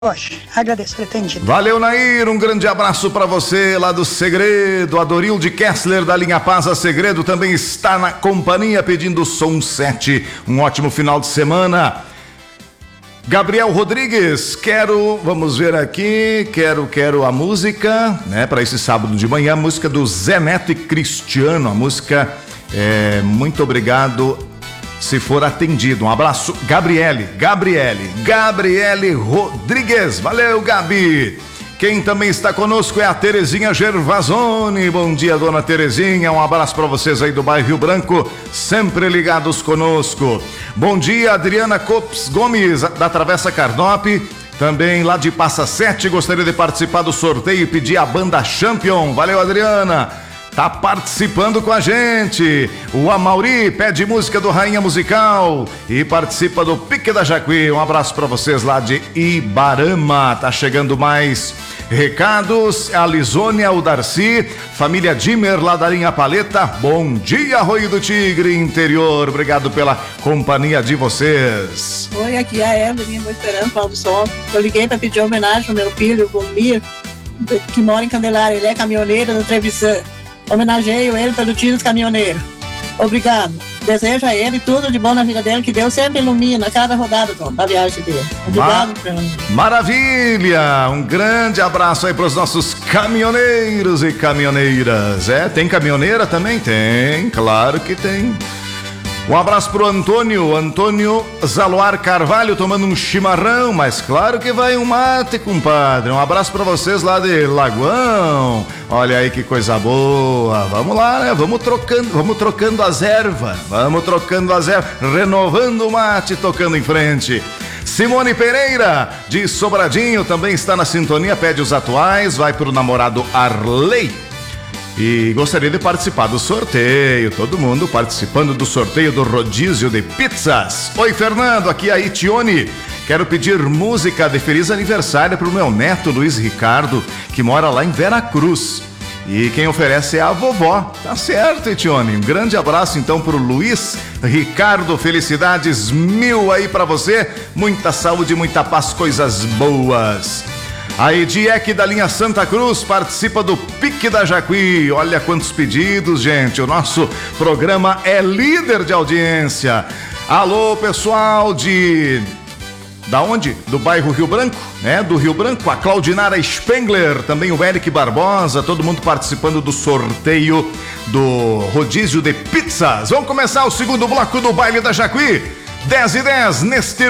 Agradeço, pretendido. Valeu, Nair, um grande abraço pra você lá do Segredo. A Dorilde Kessler da linha Paz a Segredo também está na companhia pedindo som 7. Um ótimo final de semana. Gabriel Rodrigues, vamos ver aqui, quero a música, né, para esse sábado de manhã, a música do Zé Neto e Cristiano, a música Muito Obrigado Se For Atendido. Um abraço, Gabriele Rodrigues. Valeu, Gabi. Quem também está conosco é a Terezinha Gervasoni. Bom dia, dona Terezinha. Um abraço para vocês aí do bairro Rio Branco, sempre ligados conosco. Bom dia, Adriana Copes Gomes, da Travessa Carnop. Também lá de Passa Sete, gostaria de participar do sorteio e pedir a banda Champion. Valeu, Adriana. Tá participando com a gente. O Amauri pede música do Rainha Musical e participa do Pique da Jacuí. Um abraço para vocês lá de Ibarama. Tá chegando mais recados. A Lisônia, o Darcy, família Dimmer lá da linha Paleta. Bom dia, Arroio do Tigre, interior. Obrigado pela companhia de vocês. Oi, aqui é a Evelyn, vou esperando Paulo do Sol. Eu liguei para pedir homenagem ao meu filho, o Vomir, que mora em Candelária. Ele é caminhoneiro da Trevisan. Homenageio ele pelo Tio dos Caminhoneiros. Obrigado. Desejo a ele tudo de bom na vida dele, que Deus sempre ilumina cada rodada da viagem dele. Obrigado, Maravilha! Um grande abraço aí para os nossos caminhoneiros e caminhoneiras. Tem caminhoneira também? Tem, claro que tem. Um abraço pro Antônio Zaloar Carvalho, tomando um chimarrão, mas claro que vai um mate, compadre. Um abraço pra vocês lá de Lagoão. Olha aí que coisa boa. Vamos lá, né? Vamos trocando as ervas. Renovando o mate, tocando em frente. Simone Pereira, de Sobradinho, também está na sintonia, pede os atuais, vai pro namorado Arley. E gostaria de participar do sorteio. Todo mundo participando do sorteio do rodízio de pizzas. Oi, Fernando, aqui é a Itione. Quero pedir música de feliz aniversário para o meu neto Luiz Ricardo, que mora lá em Veracruz. E quem oferece é a vovó. Tá certo, Itione. Um grande abraço então pro Luiz Ricardo. Felicidades mil aí para você. Muita saúde, muita paz, coisas boas. A Ediek da linha Santa Cruz participa do Pique da Jacuí. Olha quantos pedidos, gente. O nosso programa é líder de audiência. Alô, pessoal da onde? Do bairro Rio Branco, né? Do Rio Branco, a Claudinara Spengler, também o Eric Barbosa, todo mundo participando do sorteio do rodízio de pizzas. Vamos começar o segundo bloco do baile da Jacuí. 10:10 neste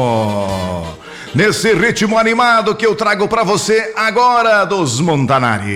ritmo. Nesse ritmo animado que eu trago pra você agora dos Montanari.